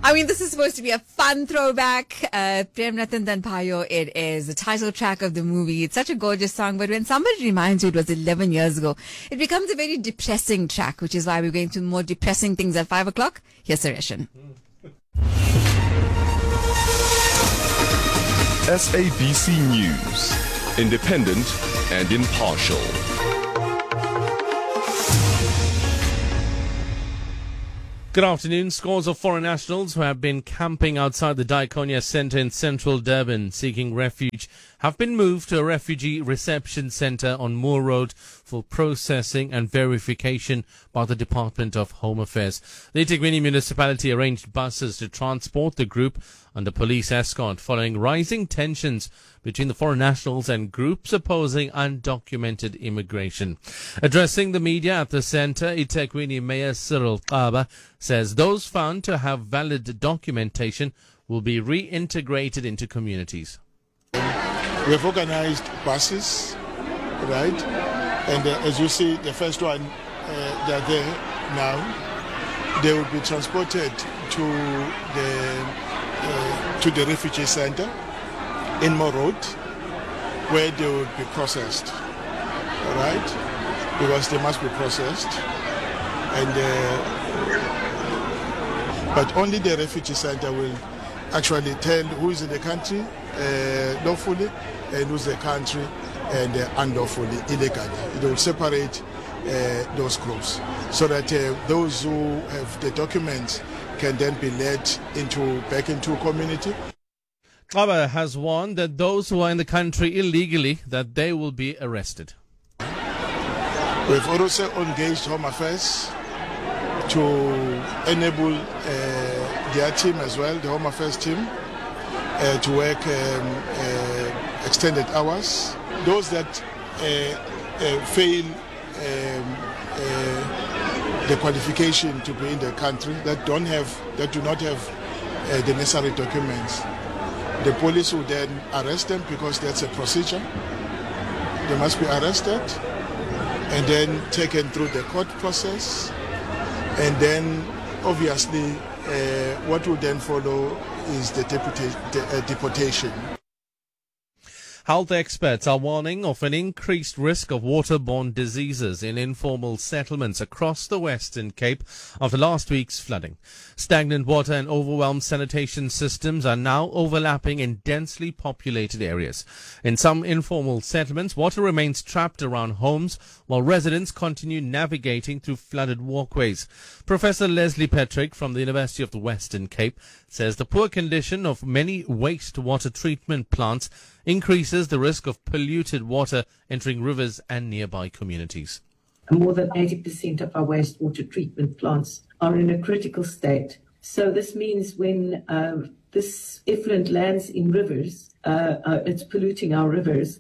I mean, this is supposed to be a fun throwback. Prem Ratan Dhan Bhaiyo, it is the title track of the movie. It's such a gorgeous song, but when somebody reminds you it was 11 years ago, it becomes a very depressing track, which is why we're going to more depressing things at 5 o'clock. Here's Sureshan. SABC News, independent and impartial. Good afternoon. Scores of foreign nationals who have been camping outside the Diakonia Centre in central Durban seeking refuge have been moved to a refugee reception centre on Moore Road for processing and verification by the Department of Home Affairs. The eThekwini municipality arranged buses to transport the group under police escort following rising tensions between the foreign nationals and groups opposing undocumented immigration. Addressing the media at the centre, eThekwini Mayor Cyril Kaba says those found to have valid documentation will be reintegrated into communities. We have organized buses, right? And as you see, the first one, they're there now. They will be transported to the refugee center in Moore Road, where they will be processed, all right? Because they must be processed. And but only the refugee center will actually tell who is in the country lawfully and who's the country and unlawfully, illegally. It will separate those groups so that those who have the documents can then be led back into community. Kaba has warned that those who are in the country illegally, that they will be arrested. We've also engaged Home Affairs to enable their team as well, the Home Affairs team, to work extended hours. Those that fail the qualification to be in the country, that do not have the necessary documents, the police will then arrest them because that's a procedure. They must be arrested and then taken through the court process, and then obviously what will then follow is the deportation. Health experts are warning of an increased risk of waterborne diseases in informal settlements across the Western Cape after last week's flooding. Stagnant water and overwhelmed sanitation systems are now overlapping in densely populated areas. In some informal settlements, water remains trapped around homes while residents continue navigating through flooded walkways. Professor Leslie Patrick from the University of the Western Cape says the poor condition of many wastewater treatment plants increases the risk of polluted water entering rivers and nearby communities. More than 80% of our wastewater treatment plants are in a critical state. So this means when this effluent lands in rivers, it's polluting our rivers.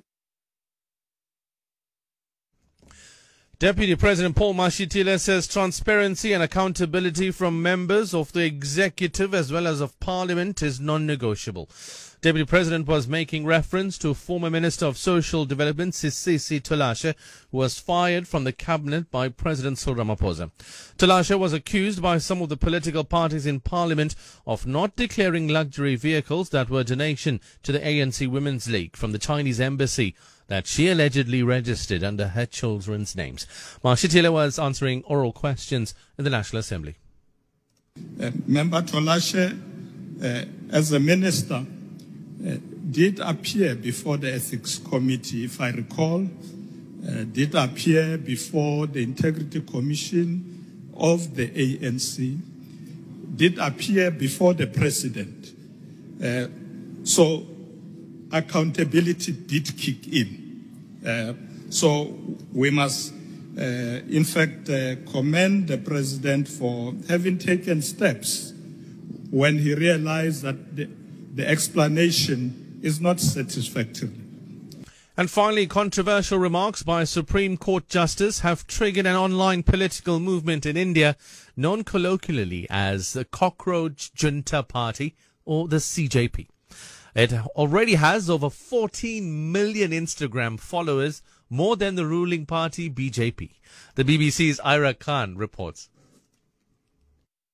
Deputy President Paul Mashitile says transparency and accountability from members of the executive as well as of parliament is non-negotiable. Deputy President was making reference to former Minister of Social Development Sisisi Tolashe, who was fired from the cabinet by President Cyril Ramaphosa. Tolashe was accused by some of the political parties in parliament of not declaring luxury vehicles that were donation to the ANC Women's League from the Chinese embassy that she allegedly registered under her children's names. Mashitile was answering oral questions in the National Assembly. Member Tolashe, as a minister, did appear before the Ethics Committee, if I recall, did appear before the Integrity Commission of the ANC, did appear before the President. So accountability did kick in. So we must, in fact, commend the President for having taken steps when he realized that the explanation is not satisfactory. And finally, controversial remarks by a Supreme Court Justice have triggered an online political movement in India known colloquially as the Cockroach Junta Party or the CJP. It already has over 14 million Instagram followers, more than the ruling party BJP. The BBC's Ira Khan reports.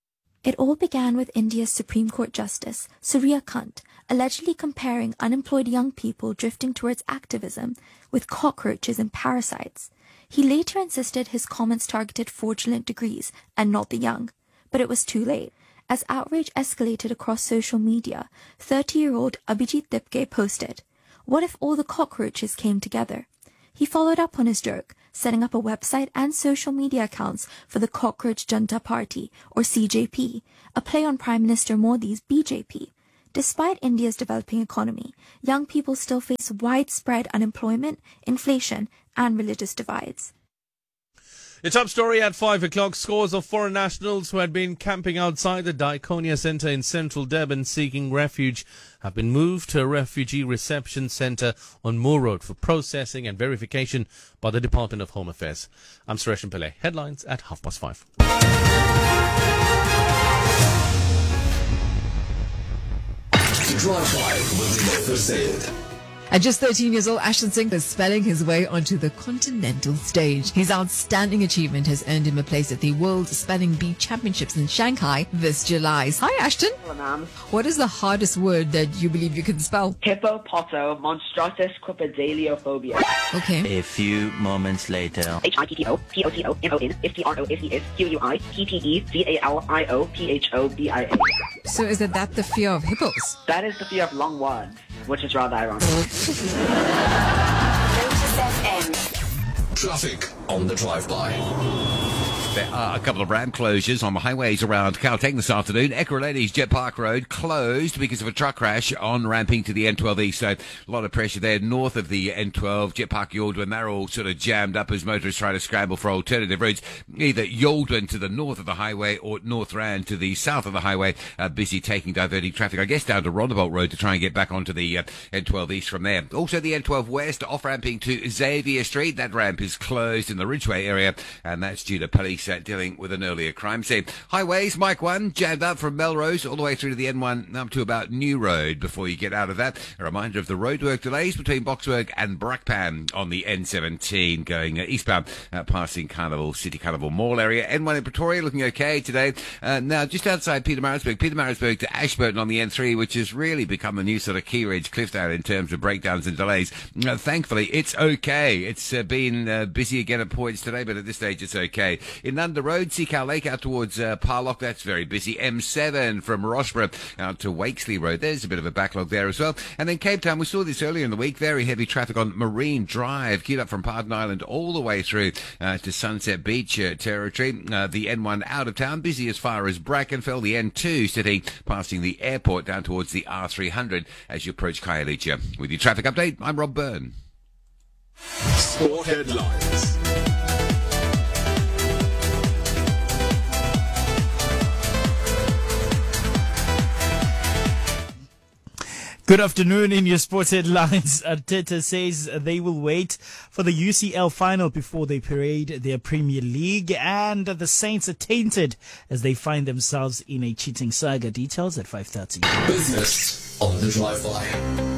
It all began with India's Supreme Court Justice, Surya Kant, allegedly comparing unemployed young people drifting towards activism with cockroaches and parasites. He later insisted his comments targeted fraudulent degrees and not the young, but it was too late. As outrage escalated across social media, 30-year-old Abhijit Dipke posted, "What if all the cockroaches came together?" He followed up on his joke, setting up a website and social media accounts for the Cockroach Junta Party, or CJP, a play on Prime Minister Modi's BJP. Despite India's developing economy, young people still face widespread unemployment, inflation, and religious divides. The top story at 5 o'clock. Scores of foreign nationals who had been camping outside the Diakonia Centre in central Durban seeking refuge have been moved to a refugee reception centre on Moore Road for processing and verification by the Department of Home Affairs. I'm Suresh Pillay. Headlines at 5:30. Drive-by with Lothar Sayed. At just 13 years old, Ashton Singh is spelling his way onto the continental stage. His outstanding achievement has earned him a place at the World Spelling Bee Championships in Shanghai this July. Hi, Ashton. Hello, ma'am. What is the hardest word that you believe you can spell? Hippopotomonstrosesquipedaliophobia. Okay. A few moments later. HITTOPOTOMONSTROSSESQUIPEDALIOPHOBIA. So is that the fear of hippos? That is the fear of long words, which is rather ironic. Traffic on the drive-by. There are a couple of ramp closures on the highways around Gauteng this afternoon. Ekurhuleni Jet Park Road closed because of a truck crash on ramping to the N12 East. So a lot of pressure there north of the N12. Jet Park Yaldwyn, they're all sort of jammed up as motorists try to scramble for alternative routes. Either Yaldwyn to the north of the highway or North Rand to the south of the highway. Busy diverting traffic, I guess, down to Rondebolt Road to try and get back onto the N12 East from there. Also the N12 West off-ramping to Xavier Street. That ramp is closed in the Ridgeway area, and that's due to police dealing with an earlier crime scene. Highways, Mike 1, jammed up from Melrose all the way through to the N1 up to about New Road before you get out of that. A reminder of the roadwork delays between Boxburg and Brakpan on the N17 going eastbound, passing City Carnival Mall area. N1 in Pretoria looking okay today. Now, just outside Pietermaritzburg to Ashburton on the N3, which has really become a new sort of Key Ridge Cliffdale in terms of breakdowns and delays. Thankfully, it's okay. It's been busy again at points today, but at this stage it's okay. In Nanda Road, Seacow Lake out towards Parlock, that's very busy. M7 from Roxburgh out to Wakesley Road, there's a bit of a backlog there as well. And then Cape Town, we saw this earlier in the week, very heavy traffic on Marine Drive, queued up from Pardon Island all the way through to Sunset Beach territory. The N1 out of town, busy as far as Brackenfell. The N2 sitting passing the airport down towards the R300 as you approach Khayelitsha. With your traffic update, I'm Rob Byrne. Sport headlines. Good afternoon. In your sports headlines, Arteta says they will wait for the UCL final before they parade their Premier League, and the Saints are tainted as they find themselves in a cheating saga. Details at 5:30. Business on the drive-by.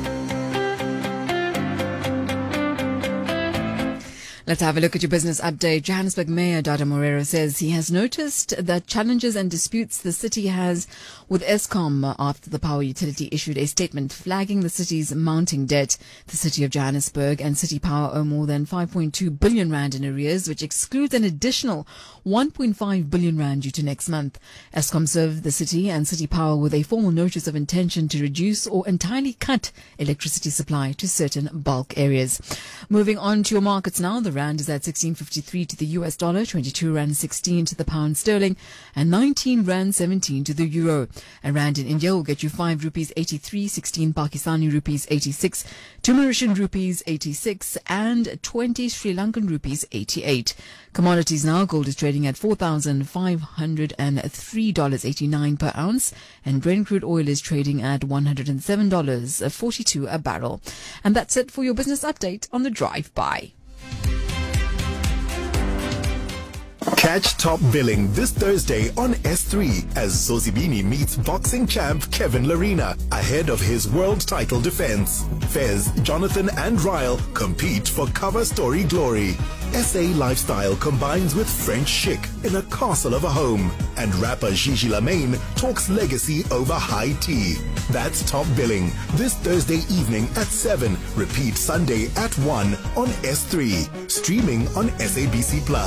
Let's have a look at your business update. Johannesburg Mayor Dada Morero says he has noticed that challenges and disputes the city has with Eskom after the power utility issued a statement flagging the city's mounting debt. The city of Johannesburg and City Power owe more than 5.2 billion rand in arrears, which excludes an additional 1.5 billion rand due to next month. Eskom served the city and City Power with a formal notice of intention to reduce or entirely cut electricity supply to certain bulk areas. Moving on to your markets now. The rand is at 16.53 to the US dollar, 22 rand 16 to the pound sterling, and 19 rand 17 to the euro. A rand in India will get you 5 rupees 83, 16 Pakistani rupees 86, 2 Mauritian rupees 86, and 20 Sri Lankan rupees 88. Commodities now. Gold is trading at $4,503.89 per ounce, and Brent crude oil is trading at $107.42 a barrel. And that's it for your business update on the Drive By. Catch Top Billing this Thursday on S3 as Zozibini meets boxing champ Kevin Larina ahead of his world title defense. Fez, Jonathan and Ryle compete for cover story glory. SA lifestyle combines with French chic in a castle of a home. And rapper Gigi Lamaine talks legacy over high tea. That's Top Billing this Thursday evening at 7. Repeat Sunday at 1 on S3. Streaming on SABC Plus.